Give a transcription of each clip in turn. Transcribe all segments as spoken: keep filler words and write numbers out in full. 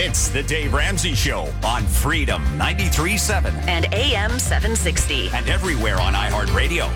It's the Dave Ramsey Show on Freedom ninety-three point seven and A M seven sixty. and everywhere on iHeartRadio.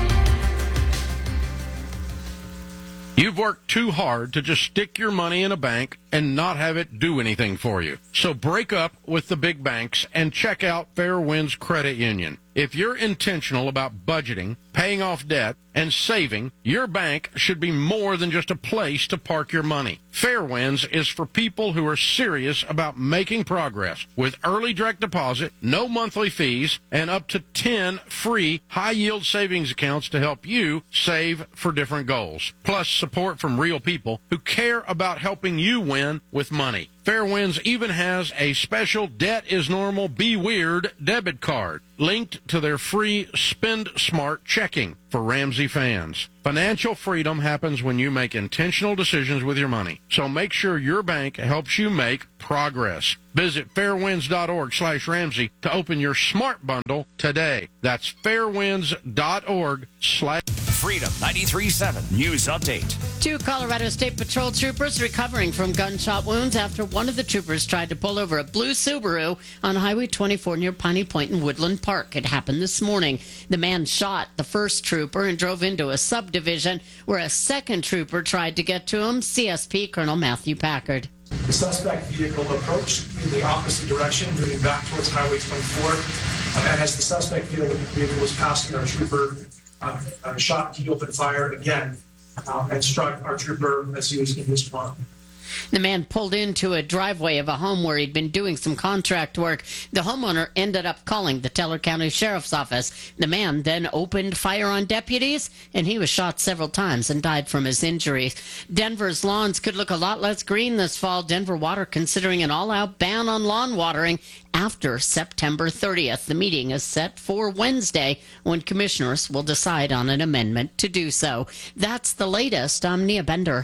You've worked too hard to just stick your money in a bank and not have it do anything for you. So break up with the big banks and check out Fair Winds Credit Union. If you're intentional about budgeting, paying off debt, and saving, your bank should be more than just a place to park your money. Fair Winds is for people who are serious about making progress with early direct deposit, no monthly fees, and up to ten free high-yield savings accounts to help you save for different goals. Plus support from real people who care about helping you win with money. Fair Winds even has a special Debt is Normal, Be Weird debit card linked to their free Spend Smart checking for Ramsey fans. Financial freedom happens when you make intentional decisions with your money. So make sure your bank helps you make progress. Visit fairwinds.org slash Ramsey to open your smart bundle today. That's fairwinds.org slash Freedom ninety-three point seven News Update. Two Colorado State Patrol troopers recovering from gunshot wounds after one of the troopers tried to pull over a blue Subaru on Highway twenty-four near Piney Point in Woodland Park. It happened this morning. The man shot the first trooper and drove into a subdivision where a second trooper tried to get to him. C S P Colonel Matthew Packard. The suspect vehicle approached in the opposite direction, moving back towards Highway twenty-four. Uh, and as the suspect vehicle was passing our trooper, uh, uh, shot, he opened fire again uh, and struck our trooper as he was in his car. The man pulled into a driveway of a home where he'd been doing some contract work. The homeowner ended up calling the Teller County Sheriff's Office. The man then opened fire on deputies, and he was shot several times and died from his injuries. Denver's lawns could look a lot less green this fall. Denver Water considering an all-out ban on lawn watering after September thirtieth. The meeting is set for Wednesday when commissioners will decide on an amendment to do so. That's the latest. I'm Nia Bender.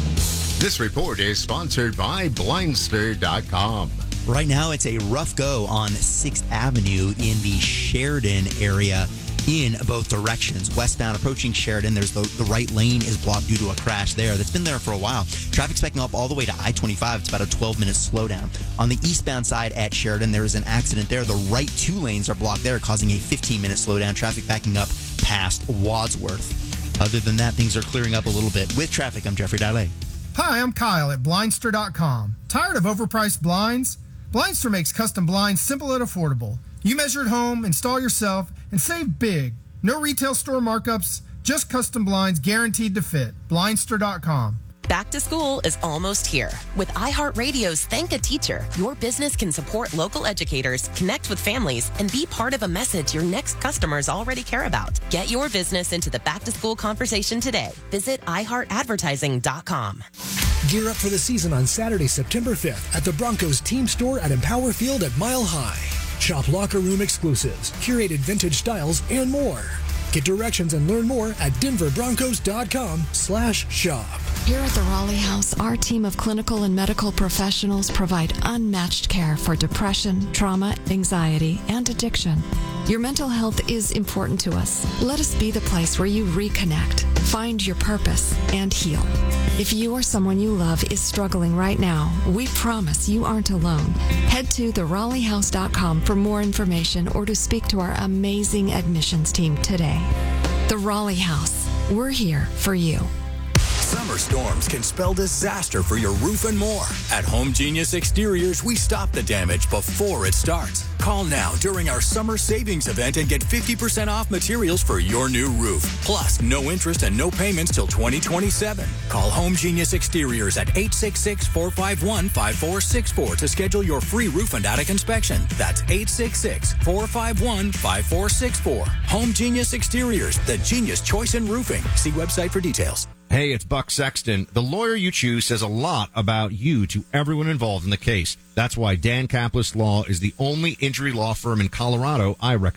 This report is sponsored by Blindster dot com. Right now, it's a rough go on sixth Avenue in the Sheridan area in both directions. Westbound approaching Sheridan, there's the, the right lane is blocked due to a crash there. That's been there for a while. Traffic's backing up all the way to I twenty-five. It's about a twelve-minute slowdown. On the eastbound side at Sheridan, there is an accident there. The right two lanes are blocked there, causing a fifteen-minute slowdown. Traffic backing up past Wadsworth. Other than that, things are clearing up a little bit. With traffic, I'm Jeffrey Dalle. Hi, I'm Kyle at Blindster dot com. Tired of overpriced blinds? Blindster makes custom blinds simple and affordable. You measure at home, install yourself, and save big. No retail store markups, just custom blinds guaranteed to fit. Blindster dot com. Back to school is almost here. With iHeartRadio's Thank a Teacher, your business can support local educators, connect with families, and be part of a message your next customers already care about. Get your business into the back-to-school conversation today. Visit i heart advertising dot com. Gear up for the season on Saturday, September fifth at the Broncos team store at Empower Field at Mile High. Shop locker room exclusives, curated vintage styles, and more. Get directions and learn more at denver broncos dot com slash shop. Here at the Raleigh House, our team of clinical and medical professionals provide unmatched care for depression, trauma, anxiety, and addiction. Your mental health is important to us. Let us be the place where you reconnect, find your purpose, and heal. If you or someone you love is struggling right now, we promise you aren't alone. Head to the raleigh house dot com for more information or to speak to our amazing admissions team today. The Raleigh House. We're here for you. Summer storms can spell disaster for your roof and more. At Home Genius Exteriors, we stop the damage before it starts. Call now during our summer savings event and get fifty percent off materials for your new roof. Plus, no interest and no payments till twenty twenty-seven. Call Home Genius Exteriors at eight six six, four five one, five four six four to schedule your free roof and attic inspection. That's eight six six, four five one, five four six four. Home Genius Exteriors, the genius choice in roofing. See website for details. Hey, it's Buck Sexton. The lawyer you choose says a lot about you to everyone involved in the case. That's why Dan Kaplis Law is the only injury law firm in Colorado I recommend.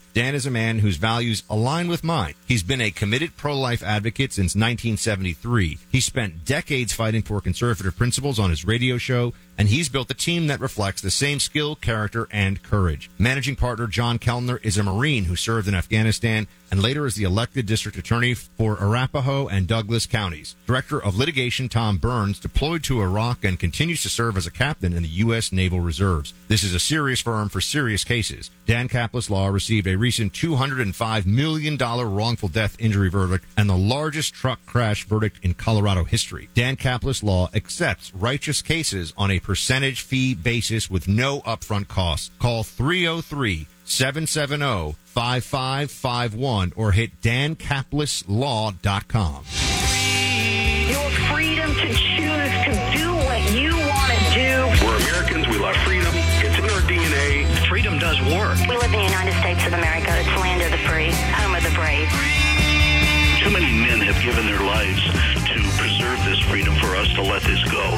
Dan is a man whose values align with mine. He's been a committed pro-life advocate since nineteen seventy-three. He spent decades fighting for conservative principles on his radio show, and he's built a team that reflects the same skill, character, and courage. Managing partner John Kellner is a Marine who served in Afghanistan and later is the elected district attorney for Arapahoe and Douglas counties. Director of litigation Tom Burns deployed to Iraq and continues to serve as a captain in the U S Naval Reserves. This is a serious firm for serious cases. Dan Kaplis Law received a recent two hundred five million dollars wrongful death injury verdict and the largest truck crash verdict in Colorado history. Dan Kaplis Law accepts righteous cases on a percentage fee basis with no upfront costs. Call three oh three, seven seven oh, five five five one or hit dan kaplis law dot com. Your freedom to choose to do what you want to do. We're Americans. We love freedom. It's in our D N A. Freedom does work. We live in the United States of America. It's the land of the free, home of the brave. Too many men have given their lives to preserve this freedom for us to let this go.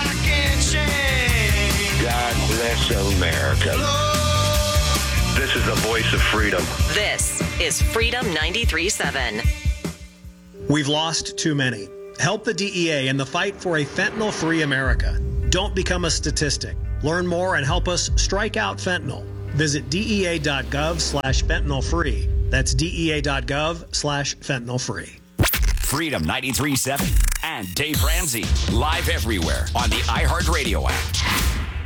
God bless America. This is the voice of freedom. This is Freedom ninety-three point seven. We've lost too many. Help the D E A in the fight for a fentanyl-free America. Don't become a statistic. Learn more and help us strike out fentanyl. Visit dea.gov slash fentanyl free. That's dea.gov slash fentanyl free. Freedom ninety-three point seven and Dave Ramsey, live everywhere on the iHeartRadio app.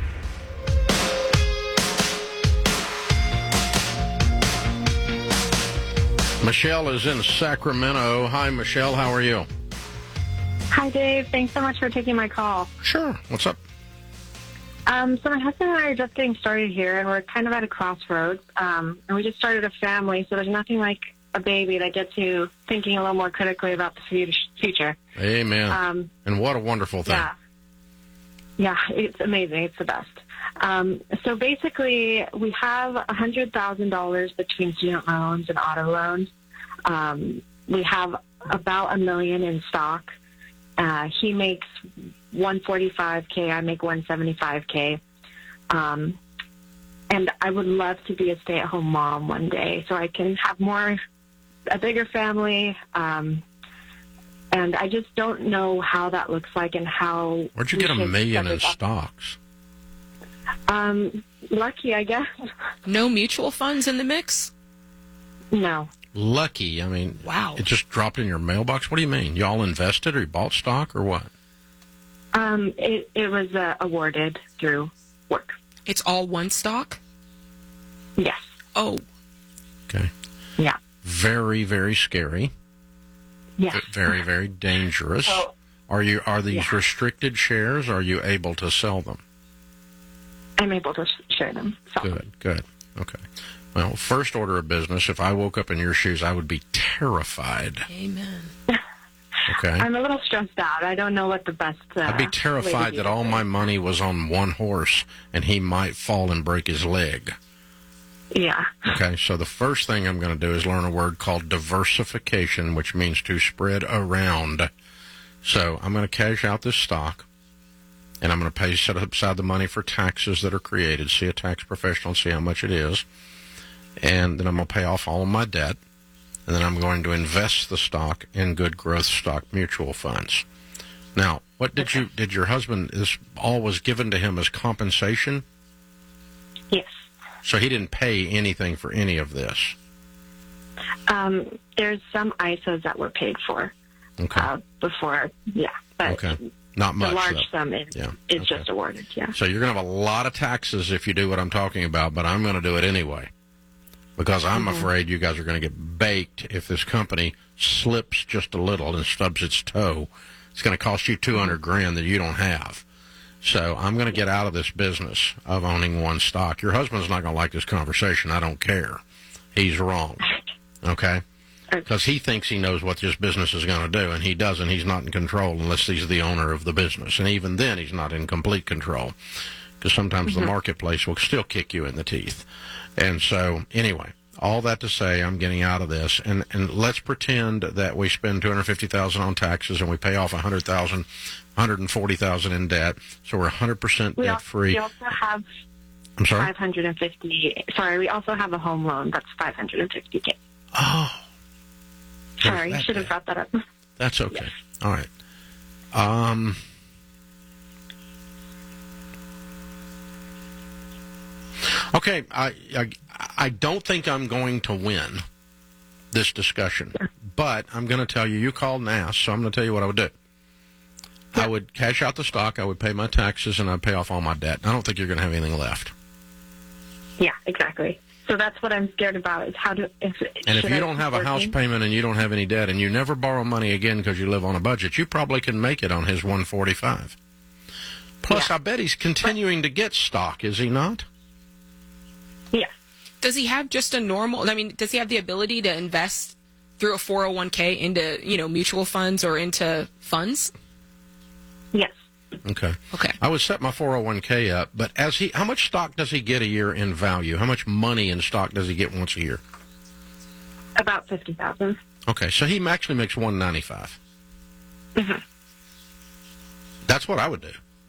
Michelle is in Sacramento. Hi, Michelle. How are you? Hi, Dave. Thanks so much for taking my call. Sure. What's up? Um, so my husband and I are just getting started here, and we're kind of at a crossroads. Um, and we just started a family, so there's nothing like a baby that gets you thinking a little more critically about the future. Amen. Um, and what a wonderful thing. Yeah. Yeah, it's amazing. It's the best. Um, so basically, we have one hundred thousand dollars between student loans and auto loans. Um, we have about a million in stock. Uh, he makes one forty-five K. I make one seventy-five K. Um, and I would love to be a stay-at-home mom one day so I can have more, a bigger family. Um, and I just don't know how that looks like and how. Where'd you we get a should million set in it up. stocks? Um, lucky, I guess. No mutual funds in the mix? No. Lucky. I mean, wow. It just dropped in your mailbox? What do you mean? You all invested or you bought stock or what? Um, it, it was uh, awarded through work. It's all one stock? Yes. Oh. Okay. Yeah. Very, very scary. Yes. Very, very dangerous. So, are you? Are these yeah. restricted shares? Or are you able to sell them? I'm able to share them. So. Good, good. Okay. Well, first order of business, if I woke up in your shoes, I would be terrified. Amen. Okay. I'm a little stressed out. I don't know what the best uh, I'd be way to terrified do that this all is. my money was on one horse and he might fall and break his leg. Yeah. Okay, so the first thing I'm going to do is learn a word called diversification, which means to spread around. So I'm going to cash out this stock, and I'm going to pay set aside the money for taxes that are created, see a tax professional and see how much it is, and then I'm going to pay off all of my debt, and then I'm going to invest the stock in good growth stock mutual funds. Now, what did you did your husband, this all was given to him as compensation? Yes. So he didn't pay anything for any of this? Um, there's some I S As that were paid for Okay. uh, before, yeah. But Okay. Not much, the large though. sum is, Yeah. is Okay. just awarded, yeah. So you're going to have a lot of taxes if you do what I'm talking about, but I'm going to do it anyway. Because I'm Mhm. afraid you guys are going to get baked if this company slips just a little and stubs its toe. It's going to cost you two hundred grand that you don't have. So I'm going to get out of this business of owning one stock. Your husband's not going to like this conversation. I don't care. He's wrong. Okay? Because he thinks he knows what this business is going to do, and he doesn't. He's not in control unless he's the owner of the business. And even then, he's not in complete control. Because sometimes Mhm. the marketplace will still kick you in the teeth. And so, anyway, all that to say, I'm getting out of this. And, and let's pretend that we spend two hundred fifty thousand dollars on taxes and we pay off one hundred thousand dollars, one hundred forty thousand dollars in debt. So we're one hundred percent We debt also, free. we also have I'm sorry? five hundred fifty. Sorry, we also have a home loan that's five hundred fifty K. Oh. Sorry, I should have brought that up. That's okay. Yes. All right. Um, okay, I, I I don't think I'm going to win this discussion, but I'm going to tell you, you called and asked, so I'm going to tell you what I would do. I would cash out the stock, I would pay my taxes, and I'd pay off all my debt. I don't think you're going to have anything left. Yeah, exactly. So that's what I'm scared about, is how to... If, and if you I don't have a working? house payment and you don't have any debt and you never borrow money again because you live on a budget, you probably can make it on his one forty-five. Plus, yeah. I bet he's continuing to get stock, is he not? Yeah. Does he have just a normal... I mean, does he have the ability to invest through a four oh one K into, you know, mutual funds or into funds? Yes. Okay. Okay. I would set my four oh one K up, but as he, how much stock does he get a year in value? How much money in stock does he get once a year? About fifty thousand. Okay, so he actually makes one ninety-five. Mm-hmm. That's what I would do.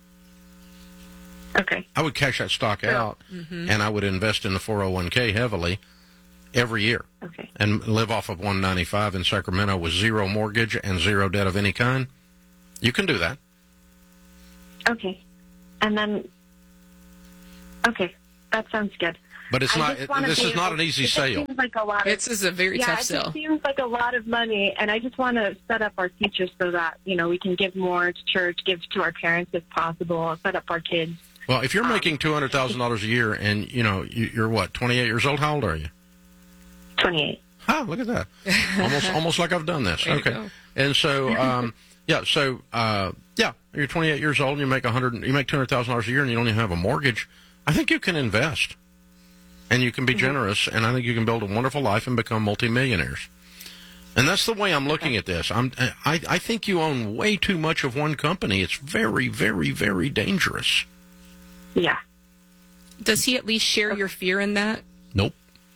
Okay. I would cash that stock Yeah. out, Mhm. and I would invest in the four oh one K heavily every year. Okay. And live off of one ninety-five in Sacramento with zero mortgage and zero debt of any kind. You can do that. Okay. And then... Okay, that sounds good. But it's I not. just It, wanna this be is not able- an easy it sale. Seems like a lot of, This is a very yeah, tough it sell. just seems like a lot of money, and I just want to set up our future so that, you know, we can give more to church, give to our parents if possible, set up our kids. Well, if you're making two hundred thousand dollars a year, and you know you- you're what, twenty-eight years old? How old are you? twenty-eight. Oh, look at that! Almost, almost like I've done this. There you Okay, go. and so, um, yeah, so uh, yeah, you're twenty-eight years old, and you make a hundred, you make two hundred thousand dollars a year, and you don't even have a mortgage. I think you can invest, and you can be generous, and I think you can build a wonderful life and become multimillionaires. And that's the way I'm looking at this. I'm, I, I think you own way too much of one company. It's very, very, very dangerous. Yeah. Does he at least share your fear in that? Nope.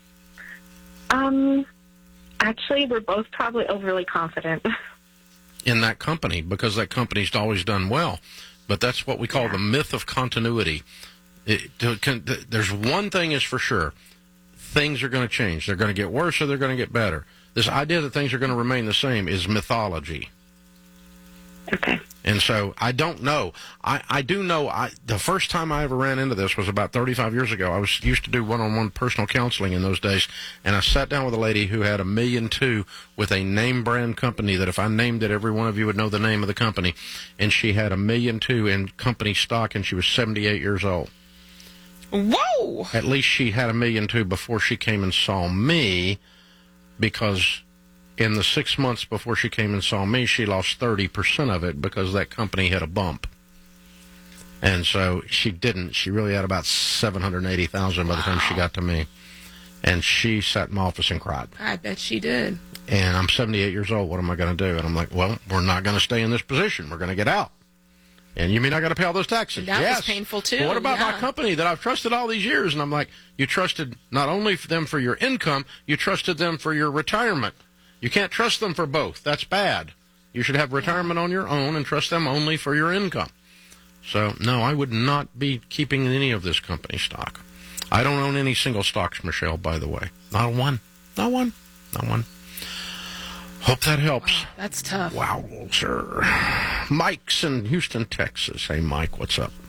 Um, actually, we're both probably overly confident. In that company, because that company's always done well. But that's what we call yeah. the myth of continuity. It, to, can, there's one thing is for sure. Things are going to change. They're going to get worse or they're going to get better. This idea that things are going to remain the same is mythology. Okay. And so I don't know. I, I do know I the first time I ever ran into this was about thirty-five years ago. I was used to do one-on-one personal counseling in those days, and I sat down with a lady who had a million two with a name brand company that if I named it, every one of you would know the name of the company. And she had a million two in company stock, and she was seventy-eight years old. Whoa! At least she had a million two before she came and saw me, because in the six months before she came and saw me, she lost thirty percent of it because that company hit a bump. And so she didn't. She really had about seven hundred eighty thousand dollars by the time she got to me. And she sat in my office and cried. I bet she did. And I'm seventy-eight years old. What am I going to do? And I'm like, well, we're not going to stay in this position. We're going to get out. And you mean I got to pay all those taxes? That yes. was painful, too. Well, what about yeah. my company that I've trusted all these years? And I'm like, you trusted not only for them for your income, you trusted them for your retirement. You can't trust them for both. That's bad. You should have retirement on your own and trust them only for your income. So, no, I would not be keeping any of this company stock. I don't own any single stocks, Michelle, by the way. Not one. Not one. Not one. Hope that helps. Wow, that's tough. Wow, sir. Mike's in Houston, Texas. Hey, Mike, what's up?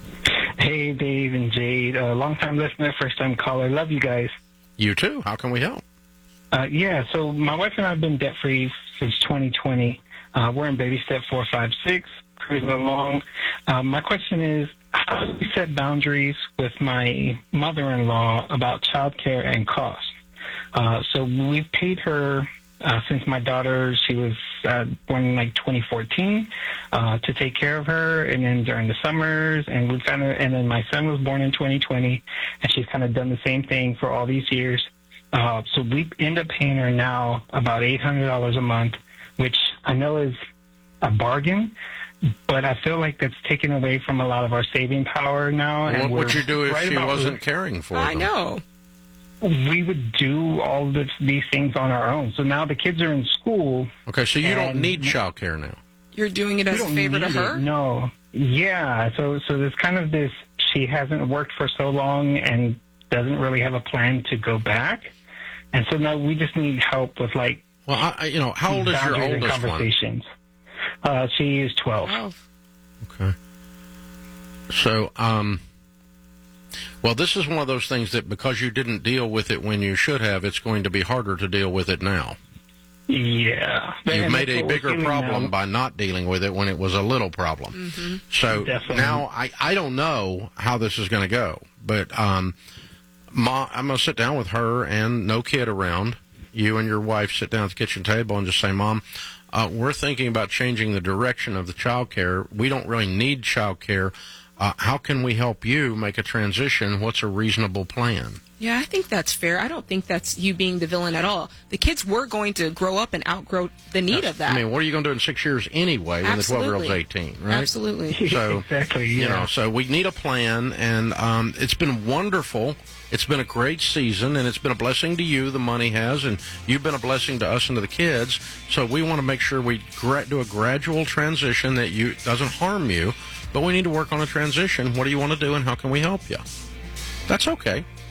Hey, Dave and Jade. Uh, long-time listener, first-time caller. Love you guys. You too. How can we help? Uh, yeah, so my wife and I have been debt-free since twenty twenty. Uh, we're in baby step four, five, six, cruising along. Uh, my question is, how do we set boundaries with my mother-in-law about childcare and cost? Uh, so we've paid her uh, since my daughter, she was uh, born in like twenty fourteen, uh, to take care of her, and then during the summers, and we kind of, and then my son was born in twenty twenty, and she's kind of done the same thing for all these years. Uh, so we end up paying her now about eight hundred dollars a month, which I know is a bargain, but I feel like that's taken away from a lot of our saving power now. What and would you do if right she about- wasn't caring for I them? know. We would do all this, these things on our own. So now the kids are in school. Okay, so you don't and- need child care now. You're doing it We as a don't favor to need her? it, no. Yeah, so so there's kind of this she hasn't worked for so long and doesn't really have a plan to go back. And so now we just need help with, like, well, I, you know, how old is your boundaries and oldest conversations. One? Uh, she is twelve. twelve. Okay. So, um, well, this is one of those things that because you didn't deal with it when you should have, it's going to be harder to deal with it now. Yeah. You've And made that's a what we're bigger feeling problem now. by not dealing with it when it was a little problem. Mm-hmm. So Definitely. now I, I don't know how this is going to go, but um, Ma, I'm going to sit down with her and no kid around. You and your wife sit down at the kitchen table and just say, Mom, uh, we're thinking about changing the direction of the child care. We don't really need child care. Uh, how can we help you make a transition? What's a reasonable plan? Yeah, I think that's fair. I don't think that's you being the villain at all. The kids were going to grow up and outgrow the need of that. I mean, what are you going to do in six years anyway when Absolutely. the twelve-year-old's eighteen, right? Absolutely. So, exactly, you yeah. know, so we need a plan, and um, it's been wonderful. It's been a great season, and it's been a blessing to you, the money has, and you've been a blessing to us and to the kids. So we want to make sure we gra- do a gradual transition that you doesn't harm you, but we need to work on a transition. What do you want to do, and how can we help you? That's okay.